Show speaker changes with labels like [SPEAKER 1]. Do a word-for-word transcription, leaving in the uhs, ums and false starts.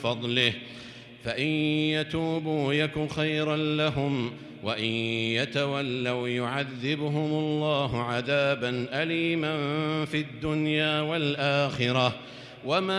[SPEAKER 1] فضله فإن يتوبوا يك خيرا لهم وإن يتولوا يعذبهم الله عذابا أليما في الدنيا والآخرة وما